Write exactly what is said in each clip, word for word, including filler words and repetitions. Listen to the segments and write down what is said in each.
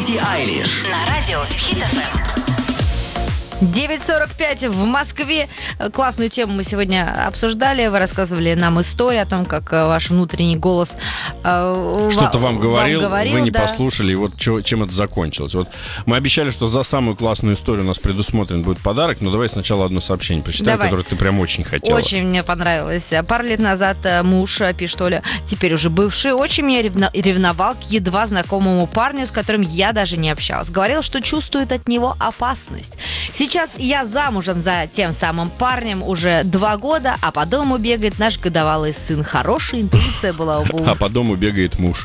Билли Айлиш На радио Хит эф эм. девять сорок пять в Москве. Классную тему мы сегодня обсуждали. Вы рассказывали нам историю о том, как ваш внутренний голос э, что-то вам говорил, вам говорил, вы не да. послушали, и вот чё, чем это закончилось. Вот мы обещали, что за самую классную историю у нас предусмотрен будет подарок, но давай сначала одно сообщение прочитаем, Давай. которое ты прям очень хотела. Очень мне понравилось. Пару лет назад муж, пишет Оля, теперь уже бывший, очень меня ревно- ревновал к едва знакомому парню, с которым я даже не общалась. Говорил, что чувствует от него опасность. Сейчас я замужем за тем самым парнем уже два года, а по дому бегает наш годовалый сын. Хорошая интуиция была у Бу. А по дому бегает муж.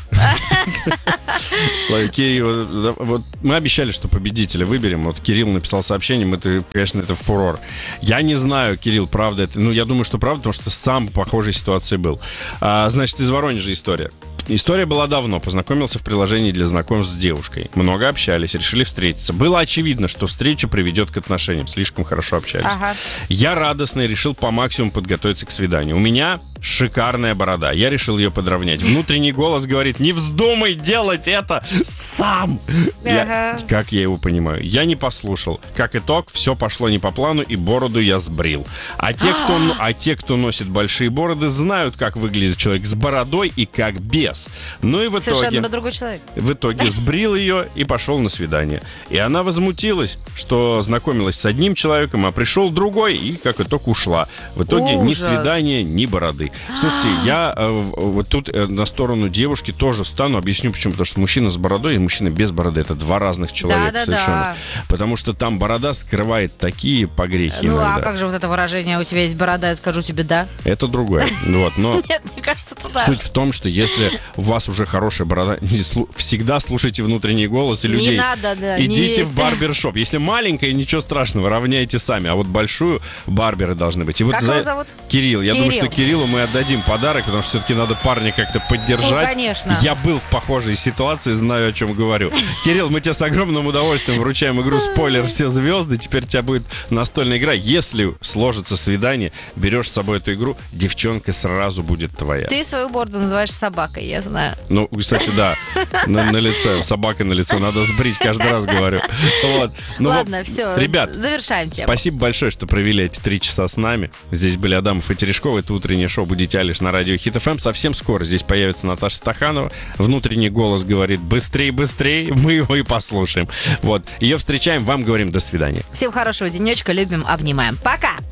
Кирилл, вот мы обещали, что победителя выберем. Вот Кирилл написал сообщение, это, конечно, это фурор. Я не знаю, Кирилл, правда это. Ну, я думаю, что правда, потому что сам в похожей ситуации был. А, значит, из Воронежа история. История была давно. Познакомился в приложении для знакомств с девушкой. Много общались, решили встретиться. Было очевидно, что встреча приведет к отношениям. Слишком хорошо общались. Ага. Я радостный решил по максимуму подготовиться к свиданию. У меня шикарная борода. Я решил ее подровнять. Внутренний голос говорит: не вздумай делать это сам. Я, Ага. как я его понимаю? Я не послушал. Как итог, все пошло не по плану, и бороду я сбрил. А те, кто, а те, кто носит большие бороды, знают, как выглядит человек с бородой и как без. Ну и в Совершенно итоге... другой человек. В итоге сбрил ее и пошел на свидание. И она возмутилась, что знакомилась с одним человеком, а пришел другой, и как итог ушла. В итоге ни Ужас. свидания, ни бороды. Слушайте, я э, вот тут э, на сторону девушки тоже встану, объясню почему. Потому что мужчина с бородой и мужчина без бороды — это два разных человека Да-да-да. совершенно. Потому что там борода скрывает такие погрехи Ну, иногда. а как же вот это выражение: у тебя есть борода, я скажу тебе да? Это другое. Вот, но... Нет, мне кажется, это да. Суть в том, что если у вас уже хорошая борода, не слу- всегда слушайте внутренний голос и людей. Не надо, да. Идите не в барбершоп. Если маленькая, ничего страшного, равняйте сами. А вот большую барберы должны быть. И вот Как за- его зовут? Кирилл. Я думаю, Кирилл. что Кириллу мы отдадим подарок, потому что все-таки надо парня как-то поддержать. Ну, конечно. Я был в похожей ситуации, знаю, о чем говорю. Кирилл, мы тебе с огромным удовольствием вручаем игру «Спойлер. Все звезды». Теперь у тебя будет настольная игра. Если сложится свидание, берешь с собой эту игру, девчонка сразу будет твоя. Ты свою бороду называешь собакой, я знаю. Ну, кстати, да, на, на лице, собака на лице, надо сбрить, каждый раз говорю. Вот. Ну, Ладно, вот, все, ребят, завершаем тему. спасибо большое, что провели эти три часа с нами. Здесь были Адамов и Терешкова, это утреннее шоу «Будите Айлиш» на радио Хит эф эм. Совсем скоро здесь появится Наташа Стаханова. Внутренний голос говорит: быстрей, быстрей, мы его и послушаем. Вот, ее встречаем, вам говорим до свидания. Всем хорошего денечка, любим, обнимаем. Пока!